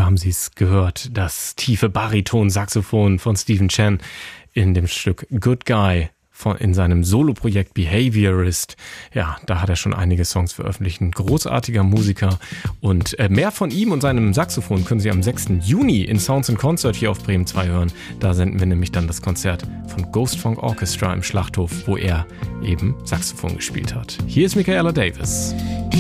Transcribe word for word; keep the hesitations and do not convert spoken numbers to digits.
haben Sie es gehört, das tiefe Bariton-Saxophon von Stephen Chen in dem Stück Good Guy von, in seinem Soloprojekt Behaviorist. Ja, da hat er schon einige Songs veröffentlicht. Ein großartiger Musiker. Und äh, mehr von ihm und seinem Saxophon können Sie am sechsten Juni in Sounds in Concert hier auf Bremen zwei hören. Da senden wir nämlich dann das Konzert von Ghost Funk Orchestra im Schlachthof, wo er eben Saxophon gespielt hat. Hier ist Michaela Davis.